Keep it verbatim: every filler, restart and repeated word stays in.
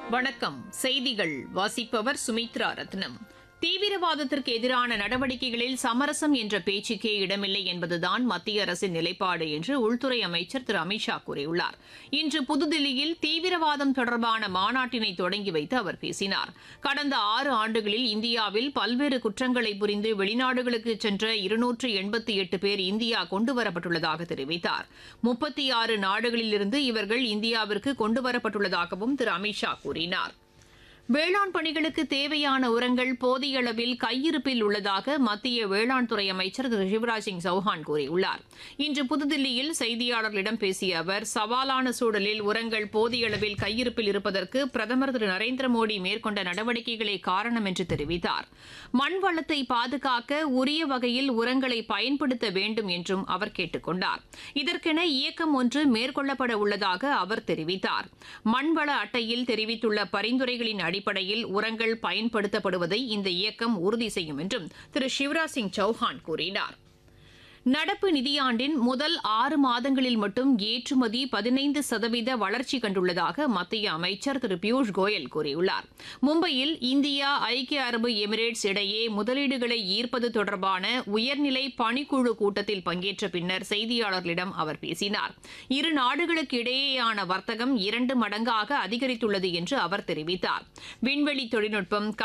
வணக்கம். செய்திகள் வாசிப்பவர் சுமித்ரா ரத்னம். தீவிரவாதத்திற்கு எதிரான நடவடிக்கைகளில் சமரசம் என்ற பேச்சுக்கே இடமில்லை என்பதுதான் மத்திய அரசின் நிலைப்பாடு என்று உள்துறை அமைச்சர் திரு அமித் ஷா கூறியுள்ளார். இன்று புதுதில்லியில் தீவிரவாதம் தொடர்பான மாநாட்டினை தொடங்கி வைத்து அவர் பேசினார். கடந்த ஆறு ஆண்டுகளில் இந்தியாவில் பல்வேறு குற்றங்களை புரிந்து வெளிநாடுகளுக்கு சென்ற இருநூற்று எண்பத்தி எட்டு பேர் இந்தியா கொண்டுவரப்பட்டுள்ளதாக தெரிவித்தார். முப்பத்தி ஆறு நாடுகளிலிருந்து இவர்கள் இந்தியாவிற்கு கொண்டுவரப்பட்டுள்ளதாகவும் திரு அமித் ஷா கூறினார். வேளாண் பணிகளுக்கு தேவையான உரங்கள் போதிய அளவில் கையிருப்பில் உள்ளதாக மத்திய வேளாண் துறை அமைச்சர் திரு சிவராஜ் சிங் சௌஹான் கூறியுள்ளார். இன்று புதுதில்லியில் செய்தியாளர்களிடம் பேசிய அவர், சவாலான சூழலில் உரங்கள் போதிய அளவில் கையிருப்பில் இருப்பதற்கு பிரதமர் திரு நரேந்திர மோடி மேற்கொண்ட நடவடிக்கைகளே காரணம் என்று தெரிவித்தார். மண் வளத்தை பாதுகாக்க உரிய வகையில் உரங்களை பயன்படுத்த வேண்டும் என்றும் அவர் கேட்டுக் கொண்டார். இதற்கென இயக்கம் ஒன்று மேற்கொள்ளப்பட உள்ளதாக அவர் தெரிவித்தார். மண்வள அட்டையில் தெரிவித்துள்ள பரிந்துரைகளின் அடிப்படையில் உரங்கள் பயன்படுத்தப்படுவதை இந்த இயக்கம் உறுதி செய்யும் என்றும் திரு சிவராஜ் சிங் சௌஹான் கூறினார். நடப்பு நிதியாண்டின் முதல் ஆறு மாதங்களில் மட்டும் ஏற்றுமதி பதினைந்து சதவீத வளர்ச்சி கண்டுள்ளதாக மத்திய அமைச்சர் திரு பியூஷ் கோயல் கூறியுள்ளார். மும்பையில் இந்தியா ஐக்கிய அரபு எமிரேட்ஸ் இடையே முதலீடுகளை ஈர்ப்பது தொடர்பான உயர்நிலை பணிக்குழு கூட்டத்தில் பங்கேற்ற பின்னர் செய்தியாளர்களிடம் அவர் பேசினார். இரு நாடுகளுக்கு இடையேயான வர்த்தகம் இரண்டு மடங்காக அதிகரித்துள்ளது என்று அவர் தெரிவித்தார். விண்வெளி தொழில்நுட்பம்,